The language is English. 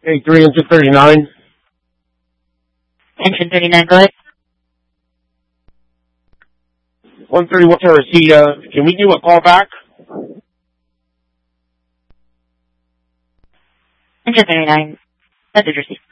Hey, 339. Engine 39, go ahead. 131, sir. Can we do a call back? Engine 39, message received.